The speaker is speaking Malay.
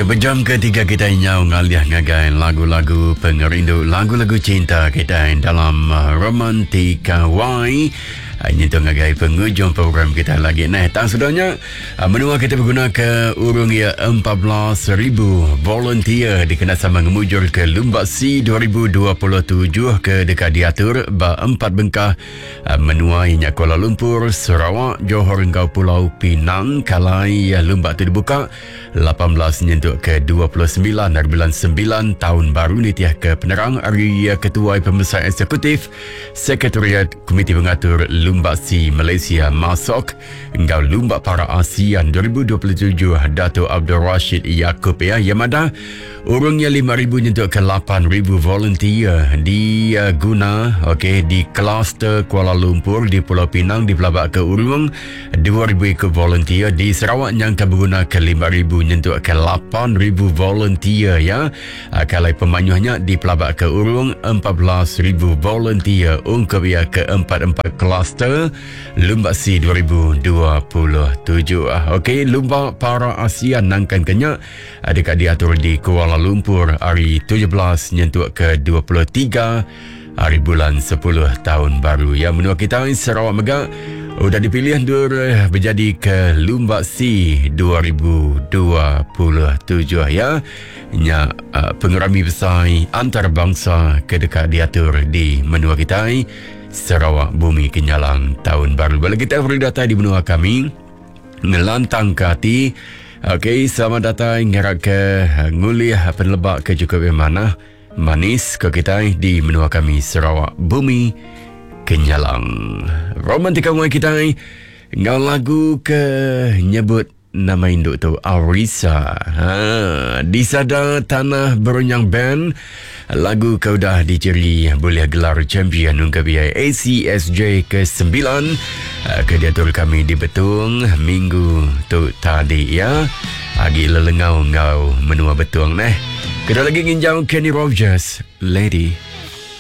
Ya, berjam ketiga kita nyau ngaliah ngagai lagu-lagu pengerindu, lagu-lagu cinta kita dalam Romantika Y. Ini tu ngagai penghujung program kita lagi. Nah, tak sudahnya menua kita berguna ke urung ya 14,000 volunteer dikena sama ngemujur ke Lumba C 2027 ke dekat diatur ba 4 bengkah menua inya Kuala Lumpur, Sarawak, Johor engkau Pulau Pinang. Kalai Lumba tu dibuka 18 nyentuk ke 29 dari bulan 9 tahun baru ni tiah ke penerang hari ketua pembesar eksekutif Sekretariat Komiti Pengatur Lumba C Malaysia masuk engkau Lumba Para ASEAN 2027 Dato' Abdul Rashid Yaakob ya Yamada urungnya 5,000 nyentuk ke 8,000 volunteer di guna di kluster Kuala Lumpur, di Pulau Pinang di pelabak ke urung 2,000 ke volunteer, di Sarawak yang berguna ke 5,000 nyentuk ke 8,000 volunteer ya. Kalau pemanyuhnya di pelabak ke urung 14,000 volunteer ungkap ya ke 4 kluster Lumba C 2027. Lumba Para ASEAN nangkan kenyak dekat diatur di Kuala Lumpur hari 17 nyentuk ke 23 hari bulan 10 tahun baru ya. Menua kita Sarawak Mega udah dipilih untuk berjadi ke Lumba C 2027 ya. Nya pengerami besar antarabangsa ke dekat diatur di menua kita Sarawak Bumi Kenyalang tahun baru. Bala kita berdata di menua kami ngelantang kati. Selamat datang ngerak ke nguliah penlebak ke cukup mana manis ke kita di menua kami Sarawak Bumi Kenyalang. Romantika mulai kita ngau lagu ke nyebut nama induk tu Arisa. Di sada tanah berunyang band lagu kau dah diceri boleh gelar champion ungkap ACSJ ke-9 ke diatur kami di Betung minggu tu tadi ya. Agi lelengau ngau menua Betung Kedua lagi nginjau Kenny Rogers Lady.